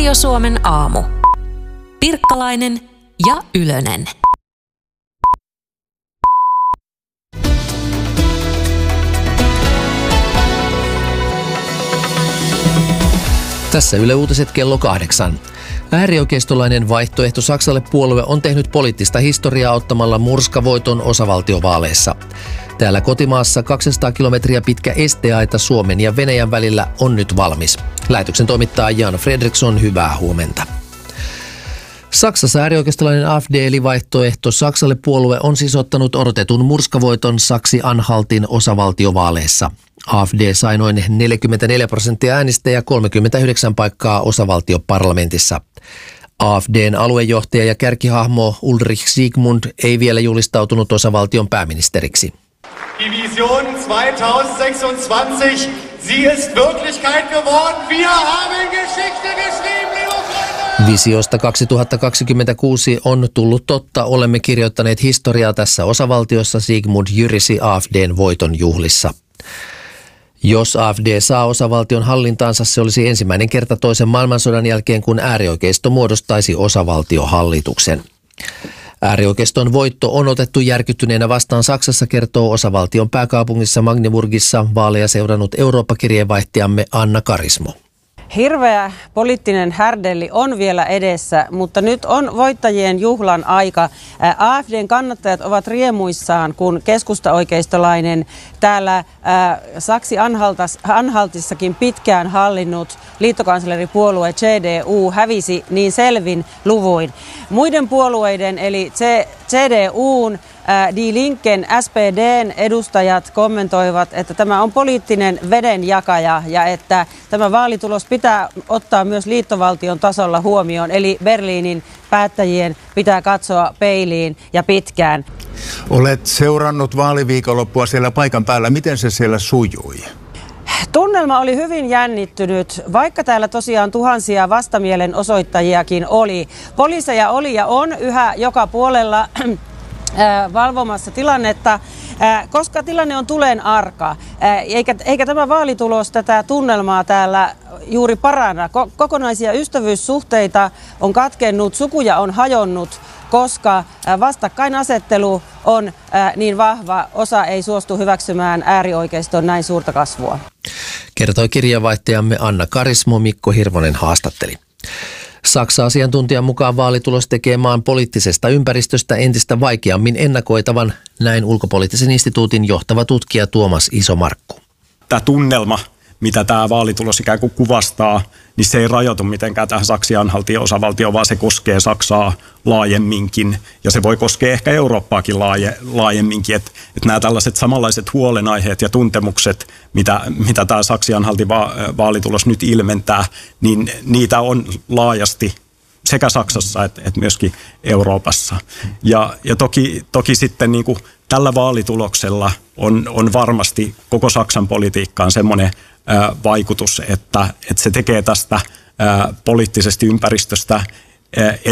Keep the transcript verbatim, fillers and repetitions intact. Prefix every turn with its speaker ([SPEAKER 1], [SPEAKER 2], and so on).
[SPEAKER 1] Radio Suomen aamu. Pirkkalainen ja Ylönen.
[SPEAKER 2] Tässä Yle Uutiset kello kahdeksan. Äärioikeistolainen vaihtoehto Saksalle puolue on tehnyt poliittista historiaa ottamalla murskavoiton osavaltiovaaleissa. Täällä kotimaassa kaksisataa kilometriä pitkä esteaita Suomen ja Venäjän välillä on nyt valmis. Lähetyksen toimittaa Jan Fredriksson, hyvää huomenta. Saksassa äärioikeistolainen A F D eli vaihtoehto Saksalle puolue on siis ottanut odotetun murskavoiton Saksi-Anhaltin osavaltiovaaleissa. A F D sai noin neljäkymmentäneljä prosenttia äänistä ja kolmekymmentäyhdeksän paikkaa osavaltioparlamentissa. A F D:n aluejohtaja ja kärkihahmo Ulrich Siegmund ei vielä julistautunut osavaltion pääministeriksi.
[SPEAKER 3] Die Vision kaksituhattakaksikymmentäkuusi, sie ist Wirklichkeit geworden. Wir haben Geschichte geschrieben, liebe Freunde!
[SPEAKER 2] Visiosta kaksituhattakaksikymmentäkuusi on tullut totta. Olemme kirjoittaneet historiaa tässä osavaltiossa, Siegmund jyrisi A F D:n voiton juhlissa. Jos A F D saa osavaltion hallintaansa, se olisi ensimmäinen kerta toisen maailmansodan jälkeen, kun äärioikeisto muodostaisi osavaltiohallituksen. Äärioikeiston voitto on otettu järkyttyneenä vastaan Saksassa, kertoo osavaltion pääkaupungissa Magdeburgissa vaaleja seurannut Eurooppa-kirjeenvaihtajamme Anna Karismo.
[SPEAKER 4] Hirveä poliittinen härdelli on vielä edessä, mutta nyt on voittajien juhlan aika. A F D:n kannattajat ovat riemuissaan, kun keskustaoikeistolainen täällä Saksi-Anhaltissakin pitkään hallinnut liittokansleripuolue C D U hävisi niin selvin luvuin. Muiden puolueiden eli C D U:n, Die Linken, S P D:n edustajat kommentoivat, että tämä on poliittinen vedenjakaja ja että tämä vaalitulos pitää ottaa myös liittovaltion tasolla huomioon. Eli Berliinin päättäjien pitää katsoa peiliin ja pitkään.
[SPEAKER 5] Olet seurannut vaaliviikonloppua siellä paikan päällä. Miten se siellä sujui?
[SPEAKER 4] Tunnelma oli hyvin jännittynyt, vaikka täällä tosiaan tuhansia vastamielenosoittajiakin oli. Poliiseja oli ja on yhä joka puolella valvomassa tilannetta, koska tilanne on tulen arka, eikä, eikä tämä vaalitulos tätä tunnelmaa täällä juuri paranna. Kokonaisia ystävyyssuhteita on katkennut, sukuja on hajonnut, koska vastakkainasettelu on niin vahva, osa ei suostu hyväksymään äärioikeiston näin suurta kasvua.
[SPEAKER 2] Kertoi kirjeenvaihtajamme Anna Karismo, Mikko Hirvonen haastatteli. Saksa-asiantuntijan mukaan vaalitulos tekee maan poliittisesta ympäristöstä entistä vaikeammin ennakoitavan, näin ulkopoliittisen instituutin johtava tutkija Tuomas Isomarkku.
[SPEAKER 6] Tämä tunnelma, mitä tämä vaalitulos ikään kuin kuvastaa, niin se ei rajoitu mitenkään tähän Saksi-Anhaltin osavaltioon, vaan se koskee Saksaa laajemminkin. Ja se voi koskea ehkä Eurooppaakin laaje, laajemminkin, että et nämä tällaiset samanlaiset huolenaiheet ja tuntemukset, mitä, mitä tämä Saksi-Anhaltin va- vaalitulos nyt ilmentää, niin niitä on laajasti sekä Saksassa että et myöskin Euroopassa. Ja, ja toki, toki sitten niin kuin tällä vaalituloksella on, on varmasti koko Saksan politiikkaan semmoinen ää, vaikutus, että, että se tekee tästä ää, poliittisesta ympäristöstä ää,